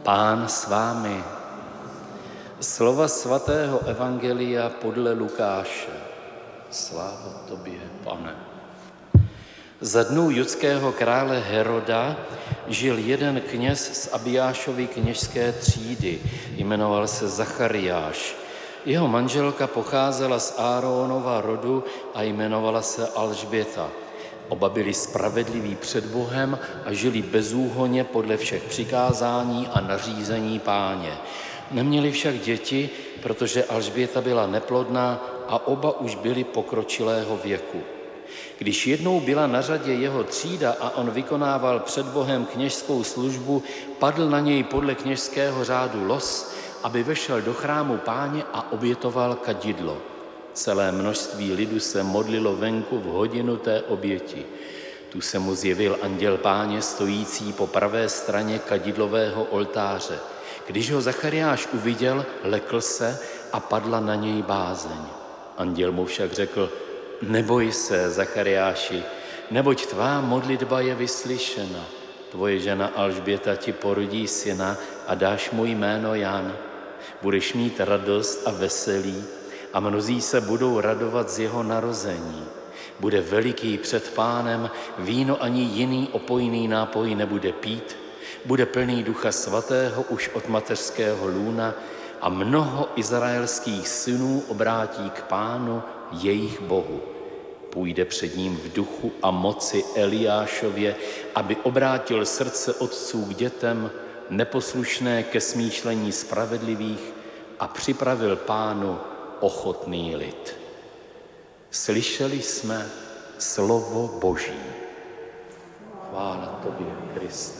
Pán s vámi. Slova svatého evangelia podle Lukáše. Sláva tobě, Pane. Za dnů judského krále Heroda žil jeden kněz z Abijášovy kněžské třídy, jmenoval se Zachariáš. Jeho manželka pocházela z Áronova rodu a jmenovala se Alžběta. Oba byli spravedliví před Bohem a žili bezúhonně podle všech přikázání a nařízení Páně. Neměli však děti, protože Alžběta byla neplodná a oba už byli pokročilého věku. Když jednou byla na řadě jeho třída a on vykonával před Bohem kněžskou službu, padl na něj podle kněžského řádu los, aby vešel do chrámu Páně a obětoval kadidlo. Celé množství lidu se modlilo venku v hodinu té oběti. Tu se mu zjevil anděl Páně stojící po pravé straně kadidlového oltáře. Když ho Zachariáš uviděl, lekl se a padla na něj bázeň. Anděl mu však řekl: neboj se, Zachariáši, neboť tvá modlitba je vyslyšena. Tvoje žena Alžběta ti porodí syna a dáš mu jméno Jan. Budeš mít radost a veselí a mnozí se budou radovat z jeho narození. Bude veliký před Pánem, víno ani jiný opojný nápoj nebude pít, bude plný Ducha Svatého už od mateřského lůna a mnoho izraelských synů obrátí k Pánu, jejich Bohu. Půjde před ním v duchu a moci Eliášově, aby obrátil srdce otců k dětem, neposlušné ke smýšlení spravedlivých a připravil Pánu ochotný lid. Slyšeli jsme slovo Boží. Chvála tobě, Kriste.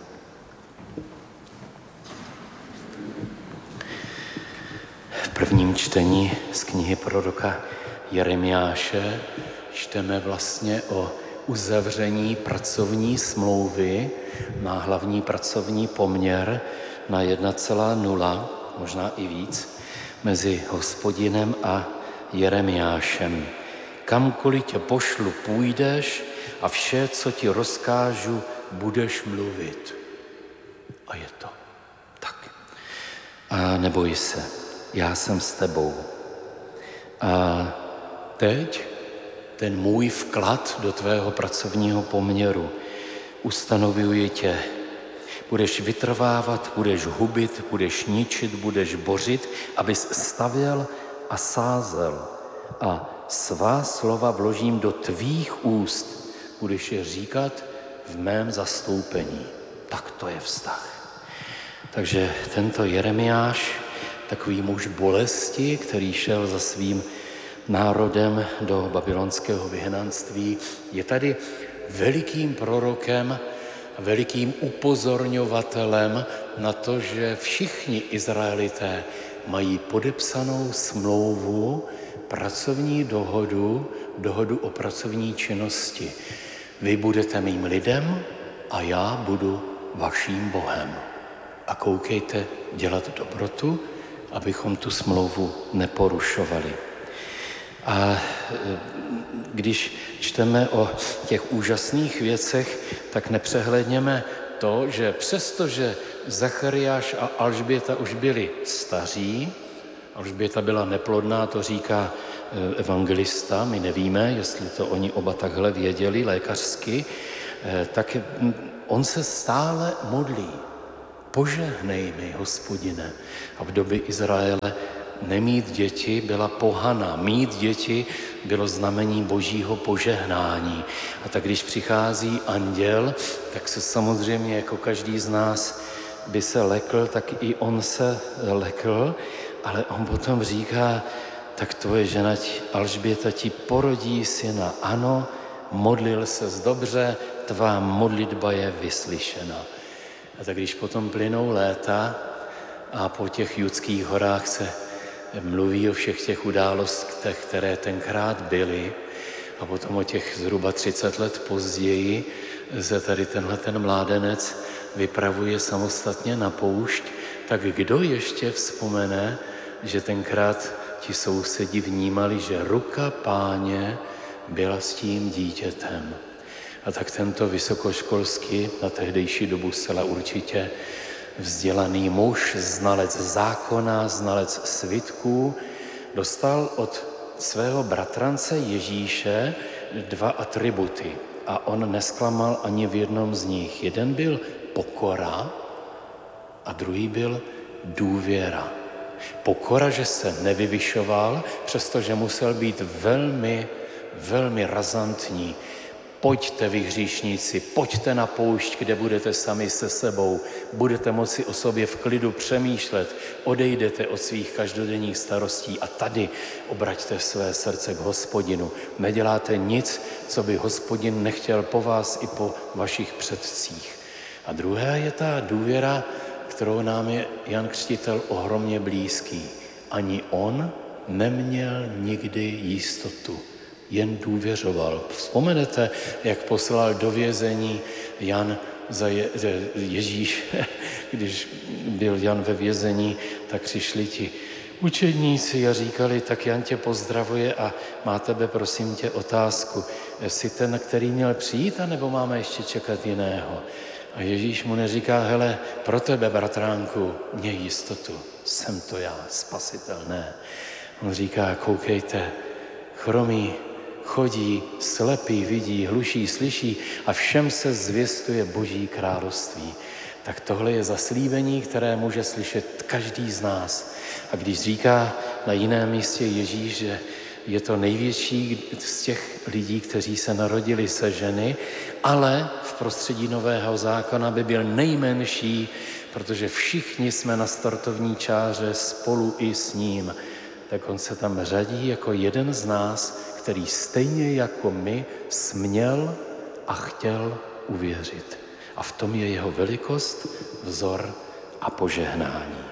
V prvním čtení z knihy proroka Jeremiáše čteme vlastně o uzavření pracovní smlouvy na hlavní pracovní poměr na 1,0, možná i víc, mezi Hospodinem a Jeremiášem. Kamkoliv tě pošlu, půjdeš a vše, co ti rozkážu, budeš mluvit. A je to tak. A neboj se, já jsem s tebou. A teď ten můj vklad do tvého pracovního poměru. Ustanovuji tě. Budeš vytrvávat, budeš hubit, budeš ničit, budeš bořit, abys stavěl a sázel. A svá slova vložím do tvých úst. Budeš je říkat v mém zastoupení. Tak to je vztah. Takže tento Jeremiáš, takový muž bolesti, který šel za svým národem do babylonského vyhnanství, je tady velikým prorokem, velikým upozorňovatelem na to, že všichni Izraelité mají podepsanou smlouvu, pracovní dohodu o pracovní činnosti. Vy budete mým lidem a já budu vaším Bohem. A koukejte dělat dobrotu, abychom tu smlouvu neporušovali. A když čteme o těch úžasných věcech, tak nepřehlédněme to, že přestože Zachariáš a Alžběta už byli staří, Alžběta byla neplodná, to říká evangelista, my nevíme, jestli to oni oba takhle věděli lékařsky, tak on se stále modlí. Požehnej mi, Hospodine. A v době Izraele nemít děti byla pohana, mít děti bylo znamení božího požehnání. A tak když přichází anděl, tak se samozřejmě jako každý z nás by se lekl, tak i on se lekl, ale on potom říká, tak tvoje žena Alžběta ti porodí syna. Ano, modlil ses dobře, tvá modlitba je vyslyšena. A tak když potom plynou léta a po těch judských horách se mluví o všech těch událostech, které tenkrát byly, a potom o těch zhruba 30 let později se tady ten mládenec vypravuje samostatně na poušť, tak kdo ještě vzpomene, že tenkrát ti sousedi vnímali, že ruka Páně byla s tím dítětem. A tak tento vysokoškolský na tehdejší dobu zcela určitě vzdělaný muž, znalec zákona, znalec svitků, dostal od svého bratrance Ježíše 2 atributy a on nesklamal ani v jednom z nich. Jeden byl pokora a druhý byl důvěra. Pokora, že se nevyvyšoval, přestože musel být velmi, velmi razantní. Pojďte vy hříšníci, pojďte na poušť, kde budete sami se sebou, budete moci o sobě v klidu přemýšlet, odejdete od svých každodenních starostí a tady obraťte své srdce k Hospodinu. Neděláte nic, co by Hospodin nechtěl po vás i po vašich předcích. A druhá je ta důvěra, kterou nám je Jan Křtitel ohromně blízký. Ani on neměl nikdy jistotu, jen důvěřoval. Vzpomenete, jak poslal do vězení Jan za Ježíš, když byl Jan ve vězení, tak přišli ti učedníci a říkali, tak Jan tě pozdravuje a má tebe, prosím tě, otázku. Jsi ten, který měl přijít, anebo máme ještě čekat jiného? A Ježíš mu neříká, hele, pro tebe, bratránku, měj jistotu, jsem to já, spasitel, ne. On říká, koukejte, chromí chodí, slepý vidí, hluší slyší a všem se zvěstuje Boží království. Tak tohle je zaslíbení, které může slyšet každý z nás. A když říká na jiném místě Ježíš, že je to největší z těch lidí, kteří se narodili se ženy, ale v prostředí Nového zákona by byl nejmenší, protože všichni jsme na startovní čáře spolu i s ním. Tak on se tam řadí jako jeden z nás, který stejně jako my směl a chtěl uvěřit. A v tom je jeho velikost, vzor a požehnání.